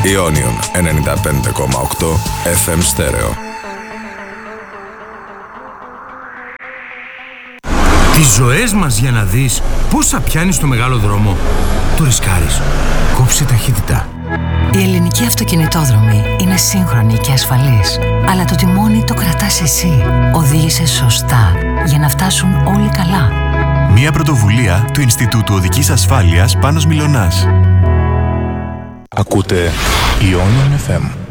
Ionion 95,8 FM στέρεο. Τις ζωές μας για να δεις πόσα πιάνεις στο μεγάλο δρόμο. Το ρισκάρεις. Κόψε ταχύτητα. Η ελληνική αυτοκινητόδρομη είναι σύγχρονη και ασφαλής. Αλλά το τιμόνι το κρατάς εσύ. Οδήγησε σωστά για να φτάσουν όλοι καλά. Μια πρωτοβουλία του Ινστιτούτου Οδικής Ασφάλειας Πάνος Μιλωνάς. Ακούτε Ionion FM.